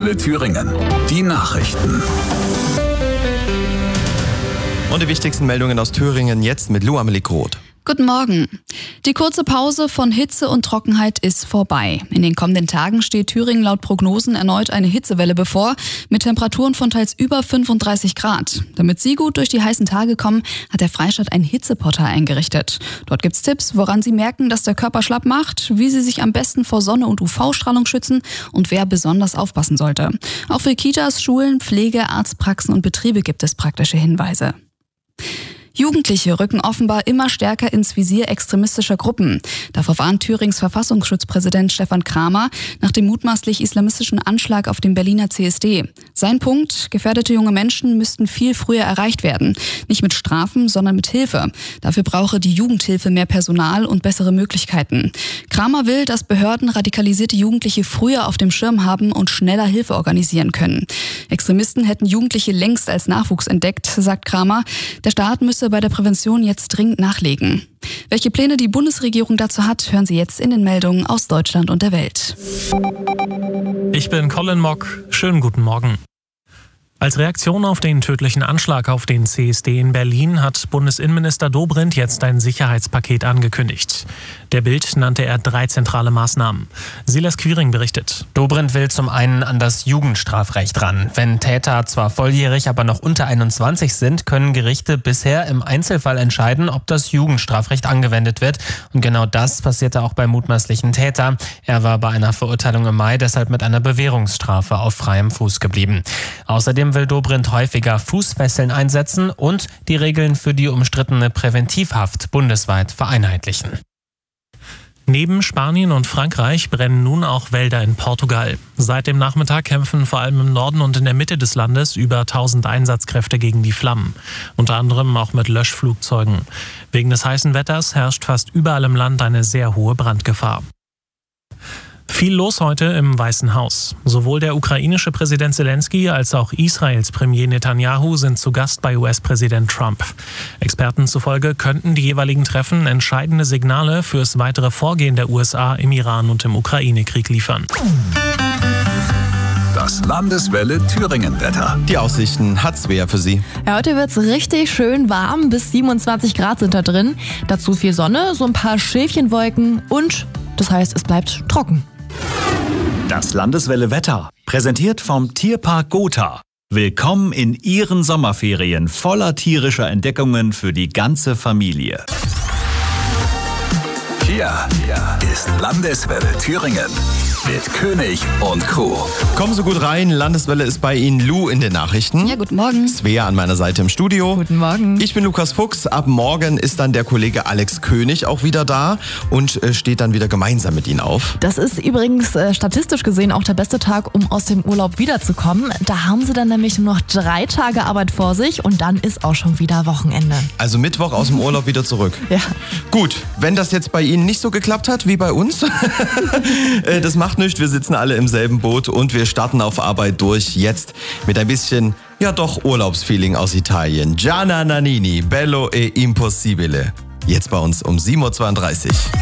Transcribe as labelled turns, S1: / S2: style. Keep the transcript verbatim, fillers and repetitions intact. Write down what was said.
S1: Landeswelle Thüringen. Die Nachrichten.
S2: Und die wichtigsten Meldungen aus Thüringen jetzt mit Lu Amelie Groth.
S3: Guten Morgen. Die kurze Pause von Hitze und Trockenheit ist vorbei. In den kommenden Tagen steht Thüringen laut Prognosen erneut eine Hitzewelle bevor, mit Temperaturen von teils über fünfunddreißig Grad. Damit Sie gut durch die heißen Tage kommen, hat der Freistaat ein Hitzeportal eingerichtet. Dort gibt's Tipps, woran Sie merken, dass der Körper schlapp macht, wie Sie sich am besten vor Sonne und U V-Strahlung schützen und wer besonders aufpassen sollte. Auch für Kitas, Schulen, Pflege, Arztpraxen und Betriebe gibt es praktische Hinweise. Jugendliche rücken offenbar immer stärker ins Visier extremistischer Gruppen. Davor warnt Thürings Verfassungsschutzpräsident Stefan Kramer nach dem mutmaßlich islamistischen Anschlag auf dem Berliner C S D. Sein Punkt: Gefährdete junge Menschen müssten viel früher erreicht werden. Nicht mit Strafen, sondern mit Hilfe. Dafür brauche die Jugendhilfe mehr Personal und bessere Möglichkeiten. Kramer will, dass Behörden radikalisierte Jugendliche früher auf dem Schirm haben und schneller Hilfe organisieren können. Extremisten hätten Jugendliche längst als Nachwuchs entdeckt, sagt Kramer. Der Staat müsse bei der Prävention jetzt dringend nachlegen. Welche Pläne die Bundesregierung dazu hat, hören Sie jetzt in den Meldungen aus Deutschland und der Welt.
S4: Ich bin Colin Mock. Schönen guten Morgen. Als Reaktion auf den tödlichen Anschlag auf den C S D in Berlin hat Bundesinnenminister Dobrindt jetzt ein Sicherheitspaket angekündigt. Der Bild nannte er drei zentrale Maßnahmen. Silas Quiring berichtet.
S5: Dobrindt will zum einen an das Jugendstrafrecht ran. Wenn Täter zwar volljährig, aber noch unter einundzwanzig sind, können Gerichte bisher im Einzelfall entscheiden, ob das Jugendstrafrecht angewendet wird. Und genau das passierte auch beim mutmaßlichen Täter. Er war bei einer Verurteilung im Mai deshalb mit einer Bewährungsstrafe auf freiem Fuß geblieben. Außerdem will Dobrindt häufiger Fußfesseln einsetzen und die Regeln für die umstrittene Präventivhaft bundesweit vereinheitlichen.
S4: Neben Spanien und Frankreich brennen nun auch Wälder in Portugal. Seit dem Nachmittag kämpfen vor allem im Norden und in der Mitte des Landes über tausend Einsatzkräfte gegen die Flammen. Unter anderem auch mit Löschflugzeugen. Wegen des heißen Wetters herrscht fast überall im Land eine sehr hohe Brandgefahr. Viel los heute im Weißen Haus. Sowohl der ukrainische Präsident Zelensky als auch Israels Premier Netanyahu sind zu Gast bei U S-Präsident Trump. Experten zufolge könnten die jeweiligen Treffen entscheidende Signale fürs weitere Vorgehen der U S A im Iran und im Ukraine-Krieg liefern.
S1: Das Landeswelle Thüringen-Wetter.
S2: Die Aussichten hat Svea für Sie.
S6: Ja, heute wird's richtig schön warm, bis siebenundzwanzig Grad sind da drin. Dazu viel Sonne, so ein paar Schäfchenwolken und das heißt, es bleibt trocken.
S7: Das Landeswelle Wetter, präsentiert vom Tierpark Gotha. Willkommen in Ihren Sommerferien voller tierischer Entdeckungen für die ganze Familie.
S1: Hier ist Landeswelle Thüringen mit König und Co.
S2: Kommen Sie gut rein. Landeswelle ist bei Ihnen. Lu in den Nachrichten.
S3: Ja, guten Morgen.
S2: Svea an meiner Seite im Studio.
S6: Guten Morgen.
S2: Ich bin Lukas Fuchs. Ab morgen ist dann der Kollege Alex König auch wieder da und äh, steht dann wieder gemeinsam mit Ihnen auf.
S6: Das ist übrigens äh, statistisch gesehen auch der beste Tag, um aus dem Urlaub wiederzukommen. Da haben Sie dann nämlich nur noch drei Tage Arbeit vor sich und dann ist auch schon wieder Wochenende.
S2: Also Mittwoch aus dem Urlaub wieder zurück.
S6: Ja.
S2: Gut, wenn das jetzt bei Ihnen nicht so geklappt hat wie bei uns, äh, das macht nichts. Wir sitzen alle im selben Boot und wir starten auf Arbeit durch. Jetzt mit ein bisschen, ja doch, Urlaubsfeeling aus Italien. Gianna Nannini, Bello e Impossibile. Jetzt bei uns um sieben Uhr zweiunddreißig.